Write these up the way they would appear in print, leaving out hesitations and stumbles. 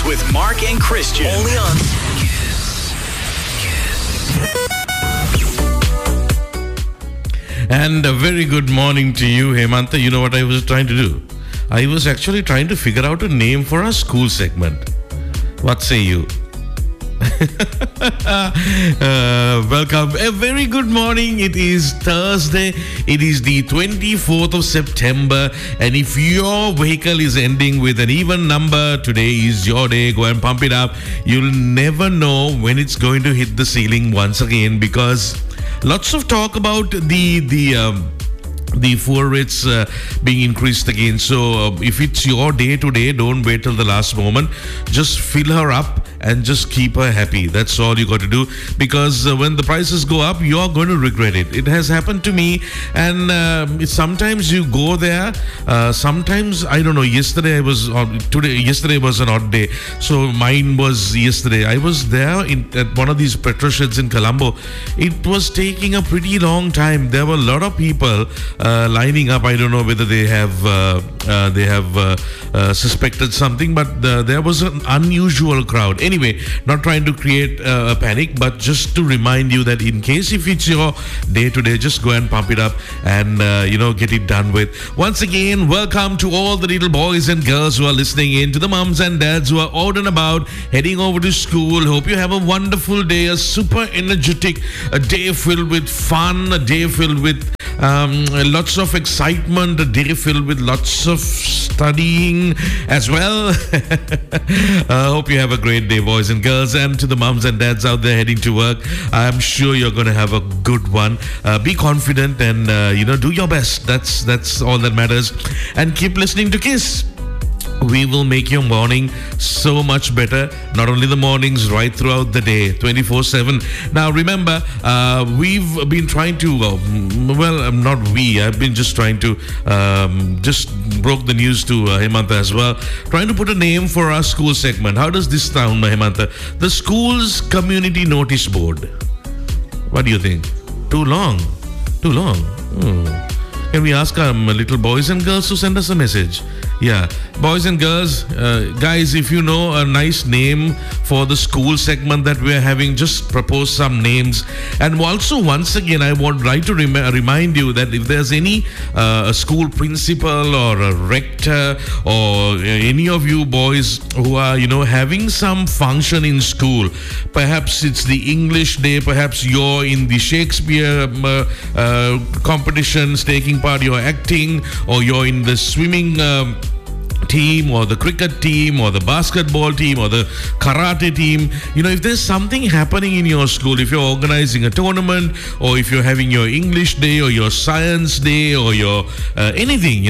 Mornings with Mark and Christian. Only on And a very good morning to you, Hemanta. You know what I was trying to do? I was actually trying to figure out a name for our school segment. What say you? Welcome. A very good morning. It is Thursday. It is the 24th of September. And if your vehicle is ending with an even number, today is your day. Go and pump it up. You'll never know when it's going to hit the ceiling once again, because lots of talk about the fuel rates being increased again. So if it's your day today, don't wait till the last moment. Just fill her up and just keep her happy. That's all you got to do, because when the prices go up, you're going to regret it. It has happened to me, and sometimes you go there. Sometimes, I don't know, yesterday was an odd day. So mine was yesterday. I was there at one of these petrol sheds in Colombo. It was taking a pretty long time. There were a lot of people lining up. I don't know whether they have suspected something, but there was an unusual crowd. Anyway, not trying to create a panic, but just to remind you that in case if it's your day today, just go and pump it up and get it done with. Once again, welcome to all the little boys and girls who are listening in, to the mums and dads who are out and about, heading over to school. Hope you have a wonderful day, a super energetic, a day filled with fun, a day filled with lots of excitement, a day filled with lots of studying as well. Hope you have a great day, boys and girls. And to the mums and dads out there heading to work, I'm sure you're going to have a good one. Be confident and do your best. That's all that matters. And keep listening to Kiss. We will make your morning so much better. Not only the mornings, right throughout the day, 24/7. Now, remember, we've been trying to, not we, I've been just trying to, just broke the news to Hemanta as well, trying to put a name for our school segment. How does this sound, Hemanta? The school's community notice board. What do you think? Too long? Can we ask our little boys and girls to send us a message? Yeah, boys and girls, guys, if you know a nice name for the school segment that we're having, just propose some names. And also, once again, I would like to remind you that if there's any a school principal or a rector or any of you boys who are, having some function in school, perhaps it's the English day, perhaps you're in the Shakespeare competitions taking part, you're acting, or you're in the swimming team or the cricket team or the basketball team or the karate team. If there's something happening in your school, if you're organizing a tournament, or if you're having your English day or your science day or your anything,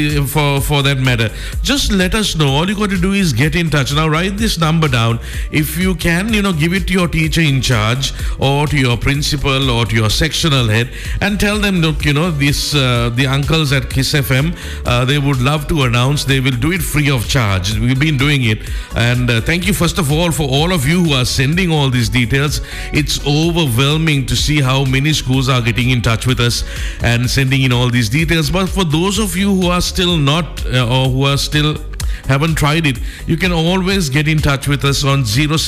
for that matter, just let us know. All you got to do is get in touch. Now write this number down. If you can, give it to your teacher in charge or to your principal or to your sectional head and tell them, look, the uncles at Kiss FM, they would love to announce. They will do it free of charge. We've been doing it, and thank you first of all for all of you who are sending all these details. It's overwhelming to see how many schools are getting in touch with us and sending in all these details. But for those of you who are still not or who are still haven't tried it, you can always get in touch with us on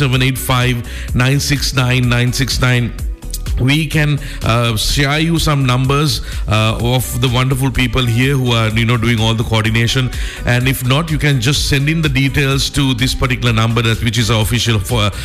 0785 969 969. We can share you some numbers of the wonderful people here who are doing all the coordination, and if not, you can just send in the details to this particular number, which is our official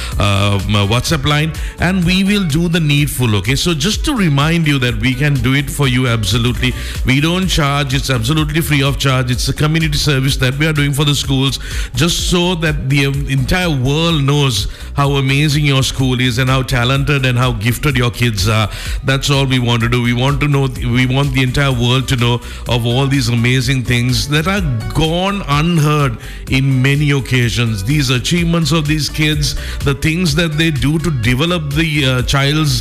WhatsApp line, and we will do the needful. Okay, so just to remind you that we can do it for you absolutely. We don't charge. It's absolutely free of charge. It's a community service that we are doing for the schools, just so that the entire world knows how amazing your school is and how talented and how gifted your kids are. That's all we want to do. We want the entire world to know of all these amazing things that are gone unheard in many occasions. These achievements of these kids, the things that they do to develop the child's,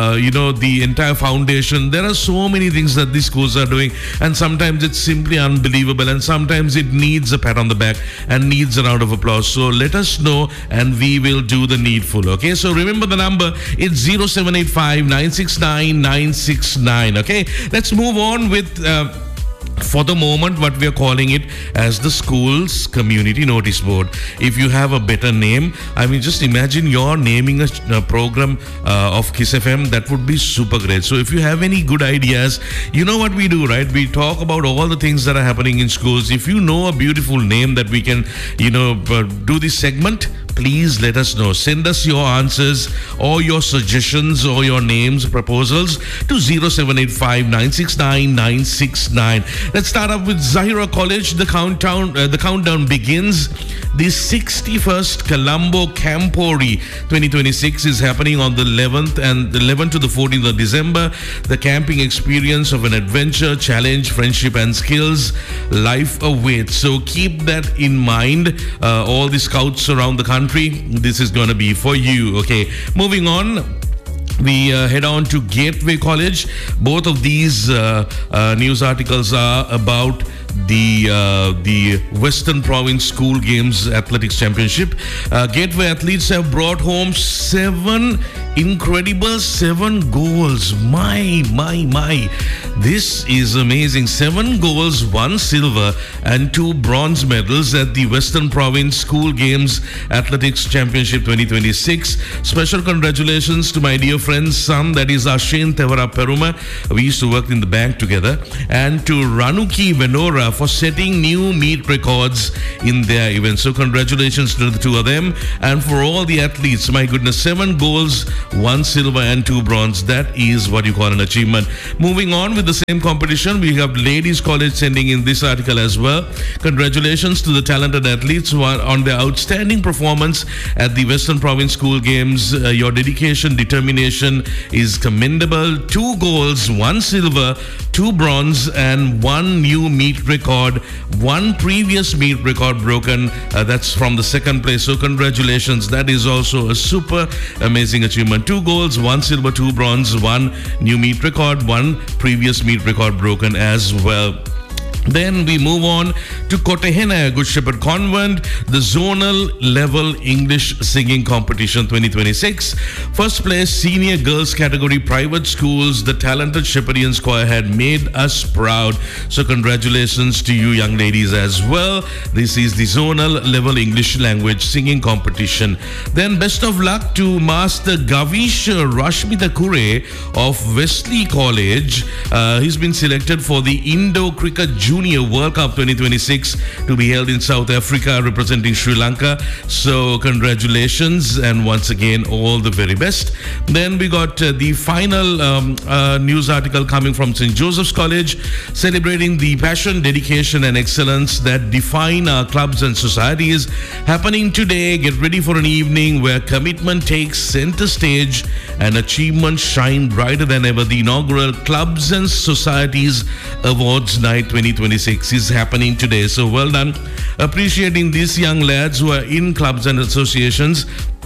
the entire foundation. There are so many things that these schools are doing, and sometimes it's simply unbelievable, and sometimes it needs a pat on the back and needs a round of applause. So let us know, and we will do the needful. Okay, so remember the number. It's 0785 969 969. Okay, let's move on with for the moment, what we are calling it as the school's community notice board. If you have a better name, I mean, just imagine you're naming a program of Kiss FM. That would be super great. So if you have any good ideas, you know what we do, right? We talk about all the things that are happening in schools. If you know a beautiful name that we can, do this segment, please let us know. Send us your answers or your suggestions or your names, proposals to 0785 969 969. Let's start up with Zahira College. The countdown begins. The 61st Colombo Campori 2026 is happening on the 11th to the 14th of December. The camping experience of an adventure, challenge, friendship and skills. Life awaits. So keep that in mind. All the scouts around the country, this is going to be for you. Okay, moving on. We head on to Gateway College. Both of these news articles are about the Western Province School Games Athletics Championship. Gateway athletes have brought home 7 goals. My. This is amazing. 7 goals, 1 silver and 2 bronze medals at the Western Province School Games Athletics Championship 2026. Special congratulations to my dear friend's son, that is Ashin Tevara Peruma. We used to work in the bank together. And to Ranuki Venora for setting new meet records in their event. So congratulations to the two of them. And for all the athletes, my goodness, 7 goals, 1 silver and 2 bronze. That is what you call an achievement. Moving on with the same competition, we have Ladies College sending in this article as well. Congratulations to the talented athletes on their outstanding performance at the Western Province School Games. Your dedication, determination is commendable. 2 goals, 1 silver, 2 bronze and 1 new meet record. 1 previous meet record broken. That's from the second place. So congratulations. That is also a super amazing achievement. 2 goals, 1 silver, 2 bronze, 1 new meet record, 1 previous meet record broken as well. Then we move on to Kotehena Good Shepherd Convent, the zonal level English singing competition 2026. First place senior girls category private schools. The talented Shepherdian choir had made us proud. So congratulations to you young ladies as well. This is the zonal level English language singing competition. Then best of luck to Master Gavish Rashmita Kure of Wesley College. He's been selected for the Indo Cricket Junior World Cup 2026 to be held in South Africa representing Sri Lanka. So congratulations and once again all the very best. Then we got the final news article coming from St. Joseph's College, celebrating the passion, dedication and excellence that define our clubs and societies. Happening today, get ready for an evening where commitment takes center stage and achievements shine brighter than ever. The inaugural Clubs and Societies Awards Night 2026 is happening today. So well done. Appreciating these young lads who are in clubs and associations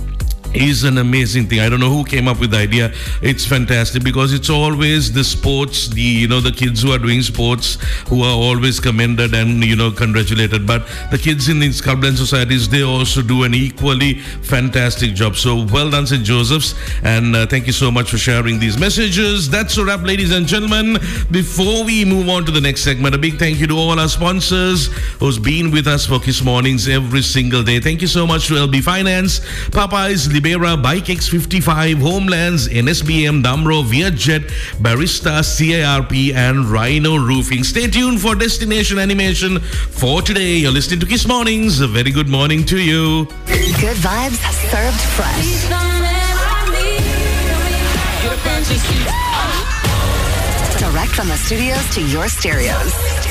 is an amazing thing. I don't know who came up with the idea. It's fantastic because it's always the sports, the kids who are doing sports who are always commended and congratulated. But the kids in these clubs and societies, they also do an equally fantastic job. So well done, St. Joseph's, and thank you so much for sharing these messages. That's a wrap, ladies and gentlemen. Before we move on to the next segment, a big thank you to all our sponsors who's been with us for Kiss Mornings every single day. Thank you so much to LB Finance, Popeyes, Libera, Bike X55, Homelands, NSBM, Damro, Vietjet, Barista, CIRP and Rhino Roofing. Stay tuned for Destination Animation for today. You're listening to Kiss Mornings. A very good morning to you. Good vibes served fresh. Direct from the studios to your stereos.